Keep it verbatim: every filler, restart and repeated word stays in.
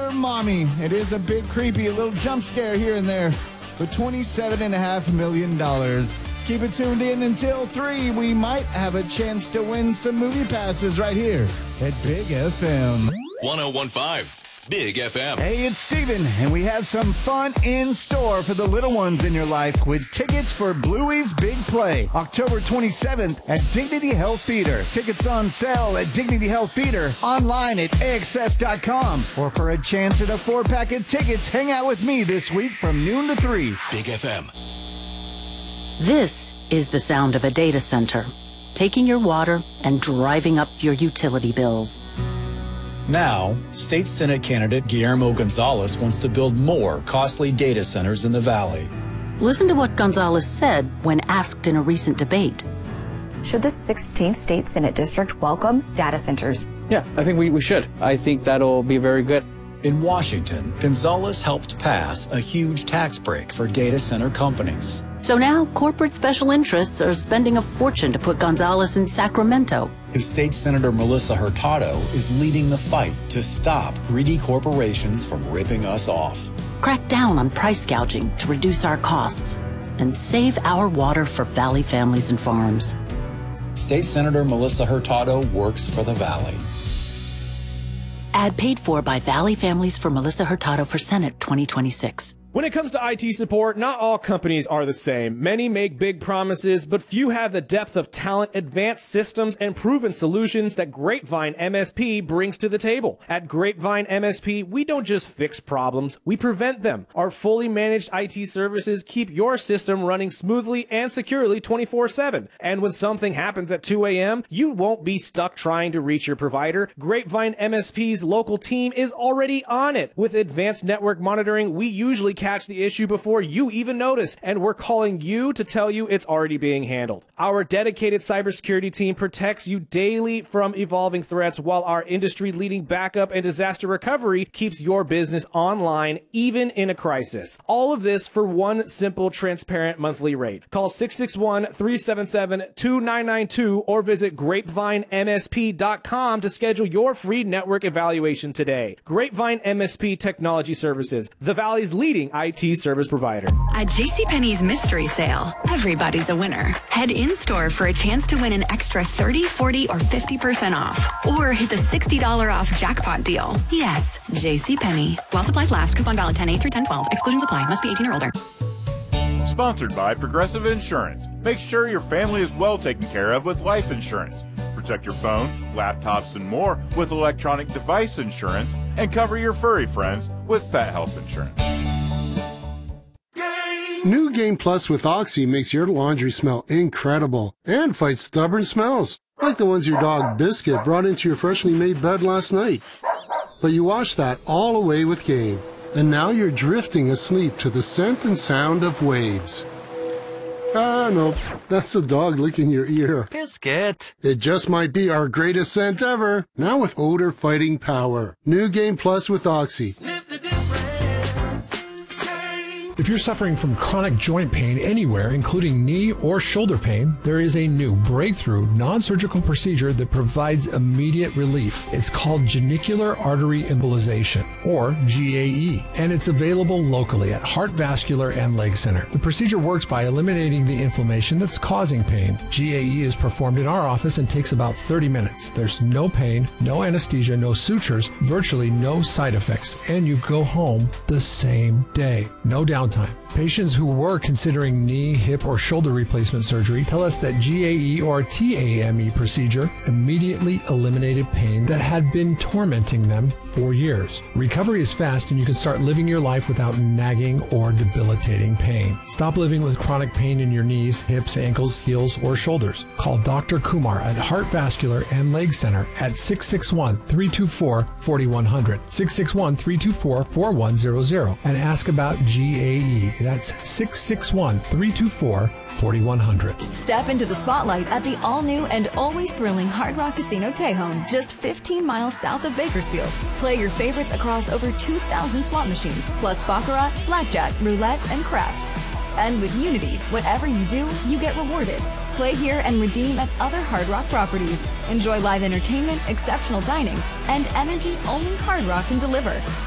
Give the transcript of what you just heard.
Killer Mommy. It is a bit creepy, a little jump scare here and there, but twenty-seven point five million dollars. Keep it tuned in until three. We might have a chance to win some movie passes right here at Big F M. one oh one point five Big F M. Hey, it's Steven, and we have some fun in store for the little ones in your life with tickets for Bluey's Big Play, October twenty-seventh at Dignity Health Theater. Tickets on sale at Dignity Health Theater, online at A X S dot com. Or for a chance at a four-pack of tickets, hang out with me this week from noon to three. Big F M. This is the sound of a data center, taking your water and driving up your utility bills. Now, State Senate candidate Guillermo Gonzalez wants to build more costly data centers in the Valley. Listen to what Gonzalez said when asked in a recent debate. Should the sixteenth State Senate District welcome data centers? Yeah, I think we, we should. I think that'll be very good. In Washington, Gonzalez helped pass a huge tax break for data center companies. So now corporate special interests are spending a fortune to put Gonzalez in Sacramento. His state senator Melissa Hurtado is leading the fight to stop greedy corporations from ripping us off. Crack down on price gouging to reduce our costs and save our water for Valley families and farms. State Senator Melissa Hurtado works for the Valley. Ad paid for by Valley Families for Melissa Hurtado for Senate twenty twenty-six. When it comes to I T support, not all companies are the same. Many make big promises, but few have the depth of talent, advanced systems, and proven solutions that Grapevine M S P brings to the table. At Grapevine M S P, we don't just fix problems, we prevent them. Our fully managed I T services keep your system running smoothly and securely twenty-four seven. And when something happens at two a.m., you won't be stuck trying to reach your provider. Grapevine M S P's local team is already on it. With advanced network monitoring, we usually catch the issue before you even notice, and we're calling you to tell you it's already being handled. Our dedicated cybersecurity team protects you daily from evolving threats, while our industry-leading backup and disaster recovery keeps your business online even in a crisis. All of this for one simple, transparent monthly rate. Call six six one, three seven seven, two nine nine two or visit grapevine M S P dot com to schedule your free network evaluation today. Grapevine M S P Technology Services, the Valley's leading I T service provider. At JCPenney's mystery sale, everybody's a winner. Head in-store for a chance to win an extra thirty, forty, or fifty percent off. Or hit the sixty dollars off jackpot deal. Yes, JCPenney. While supplies last, coupon valid ten eight through ten twelve. Exclusions apply. Must be eighteen or older. Sponsored by Progressive Insurance. Make sure your family is well taken care of with life insurance. Protect your phone, laptops, and more with electronic device insurance, and cover your furry friends with pet health insurance. New Game Plus with Oxy makes your laundry smell incredible and fights stubborn smells, like the ones your dog Biscuit brought into your freshly made bed last night. But you washed that all away with Game, and now you're drifting asleep to the scent and sound of waves. Ah, no, that's the dog licking your ear. Biscuit. It just might be our greatest scent ever, now with odor-fighting power. New Game Plus with Oxy. If you're suffering from chronic joint pain anywhere, including knee or shoulder pain, there is a new breakthrough non-surgical procedure that provides immediate relief. It's called genicular artery embolization, or G A E, and it's available locally at Heart Vascular and Leg Center. The procedure works by eliminating the inflammation that's causing pain. G A E is performed in our office and takes about thirty minutes. There's no pain, no anesthesia, no sutures, virtually no side effects, and you go home the same day. No downtime. Patients who were considering knee, hip, or shoulder replacement surgery tell us that G A E or T A M E procedure immediately eliminated pain that had been tormenting them for years. Recovery is fast and you can start living your life without nagging or debilitating pain. Stop living with chronic pain in your knees, hips, ankles, heels, or shoulders. Call Doctor Kumar at Heart Vascular and Leg Center at six six one, three two four, four one zero zero, six six one, three two four, four one zero zero, and ask about G A E. That's six six one, three two four, four one zero zero. Step into the spotlight at the all-new and always thrilling Hard Rock Casino Tejon, just fifteen miles south of Bakersfield. Play your favorites across over two thousand slot machines, plus baccarat, blackjack, roulette, and craps. And with Unity, whatever you do, you get rewarded. Play here and redeem at other Hard Rock properties. Enjoy live entertainment, exceptional dining, and energy only Hard Rock can deliver.